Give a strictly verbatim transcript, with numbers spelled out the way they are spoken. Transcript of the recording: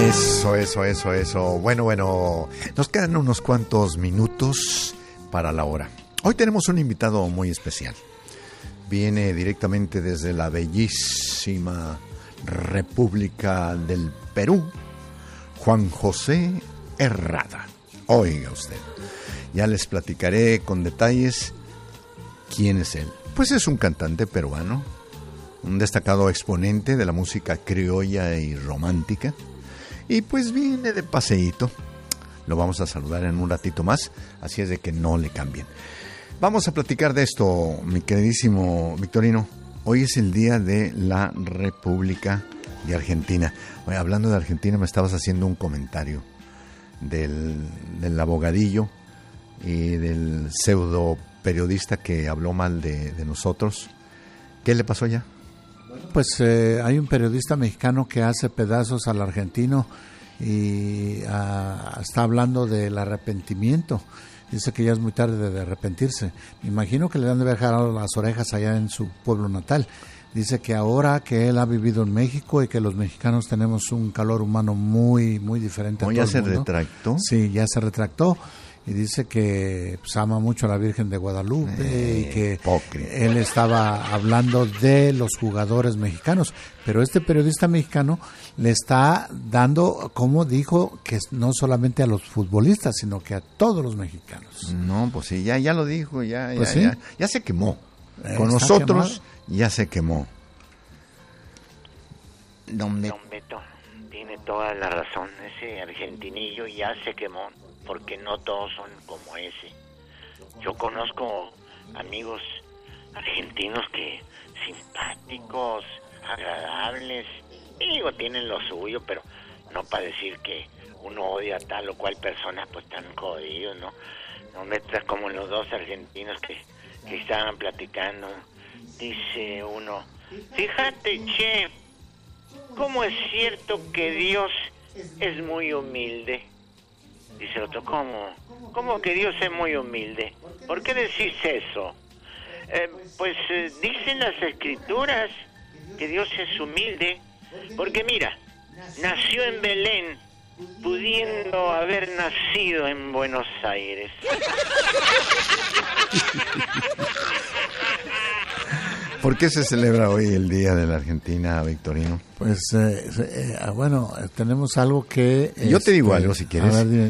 Eso, eso, eso, eso. Bueno, bueno, nos quedan unos cuantos minutos para la hora. Hoy tenemos un invitado muy especial. Viene directamente desde la bellísima República del Perú, Juan José Herrada. Oiga usted, ya les platicaré con detalles quién es él. Pues es un cantante peruano, un destacado exponente de la música criolla y romántica. Y pues viene de paseíto. Lo vamos a saludar en un ratito más, así es de que no le cambien. Vamos a platicar de esto, mi queridísimo Victorino. Hoy es el día de la República de Argentina. Oye, hablando de Argentina, me estabas haciendo un comentario del, del abogadillo y del pseudo periodista que habló mal de, de nosotros. ¿Qué le pasó ya? Pues eh, hay un periodista mexicano que hace pedazos al argentino y uh, está hablando del arrepentimiento. Dice que ya es muy tarde de arrepentirse. Me imagino que le han de haber jalado las orejas allá en su pueblo natal. Dice que ahora que él ha vivido en México y que los mexicanos tenemos un calor humano muy muy diferente a todo el mundo. ¿Ya se retractó? Sí, ya se retractó. Y dice que pues, ama mucho a la Virgen de Guadalupe eh, y que hipócrita. Él estaba hablando de los jugadores mexicanos, pero este periodista mexicano le está dando, como dijo, que no solamente a los futbolistas, sino que a todos los mexicanos. No, pues sí, ya, ya lo dijo, ya, pues ya, sí. ya, ya se quemó. Eh, Con nosotros quemado. Ya se quemó. Don Beto. Don Beto tiene toda la razón. Ese argentinillo ya se quemó, porque no todos son como ese. Yo conozco amigos argentinos que simpáticos, agradables, digo, tienen lo suyo, pero no para decir que uno odia a tal o cual persona, pues tan jodido, ¿no? No metas como los dos argentinos que, que estaban platicando. Dice uno, fíjate, che, ¿cómo es cierto que Dios es muy humilde? Dice el otro, ¿cómo? ¿Cómo que Dios es muy humilde? ¿Por qué decís eso? Eh, pues eh, dicen las escrituras que Dios es humilde, porque mira, nació en Belén, pudiendo haber nacido en Buenos Aires. ¿Por qué se celebra hoy el Día de la Argentina, Victorino? Pues, eh, eh, bueno, tenemos algo que... Yo te digo este, algo, si quieres. A ver, dime.